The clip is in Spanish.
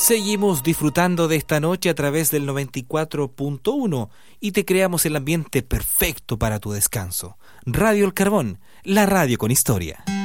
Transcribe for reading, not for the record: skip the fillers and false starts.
Seguimos disfrutando de esta noche a través del 94.1 y te creamos el ambiente perfecto para tu descanso. Radio El Carbón, la radio con historia.